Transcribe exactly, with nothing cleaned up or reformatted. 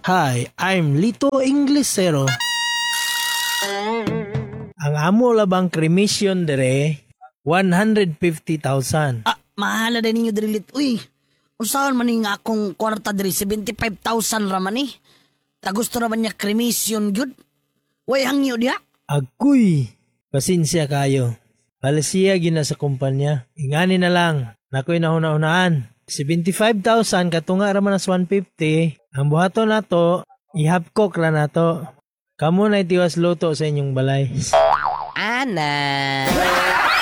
Hi, I'm Lito Inglesero. Ang amo labang cremation dere, one hundred fifty thousand. Ah, mahala din ninyo diri lit. Uy, usahan man nga akong kwarta diri, seventy-five thousand raman eh. Ta gusto naman niya cremation gyud. Way hangyo diha. Agoy, pasensya kayo. Palasiya gina sa kumpanya. Ingani na lang, nakoy nahuna-hunaan. seventy-five thousand katunga raman as one hundred fifty. Ang buhato nato, ihapkok ra nato. Kamu na itiwas luto sa inyong balay. Ana.